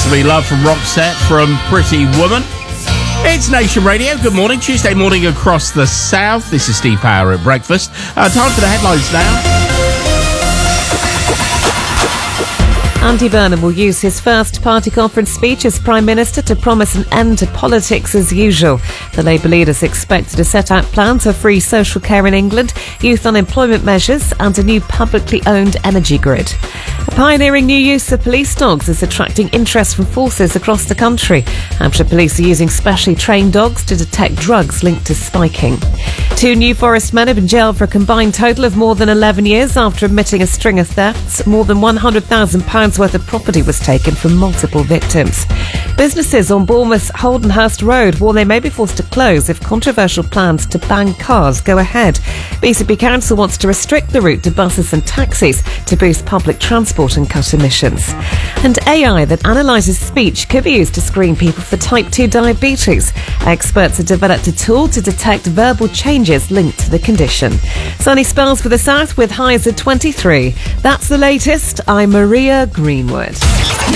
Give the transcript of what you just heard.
to Be Loved from Roxette from Pretty Woman. It's Nation Radio. Good morning. Tuesday morning across the south. This is Steve Power at breakfast. Time for the headlines now. Andy Burnham will use his first party conference speech as Prime Minister to promise an end to politics as usual. The Labour leader is expected to set out plans for free social care in England, youth unemployment measures and a new publicly owned energy grid. A pioneering new use of police dogs is attracting interest from forces across the country. Hampshire police are using specially trained dogs to detect drugs linked to spiking. 2 New Forest men have been jailed for a combined total of more than 11 years after admitting a string of thefts. More than £100,000 worth of property was taken from multiple victims. Businesses on Bournemouth's Holdenhurst Road warn they may be forced to close if controversial plans to ban cars go ahead. BCP Council wants to restrict the route to buses and taxis to boost public transport and cut emissions. And AI that analyses speech could be used to screen people for type 2 diabetes. Experts have developed a tool to detect verbal changes linked to the condition. Sunny spells for the south with highs of 23. That's the latest. I'm Maria Greenwood.